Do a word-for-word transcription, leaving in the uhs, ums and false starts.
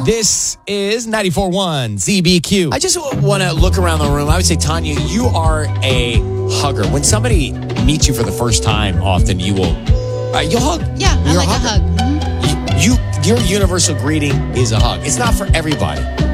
This is ninety-four point one Z B Q. I just want to look around the room. I would say, Tanya, you are a hugger. When somebody meets you for the first time, often you will, uh, you'll hug. Yeah, I You're like a hug. Mhm. You, you, your universal greeting is a hug. It's not for everybody.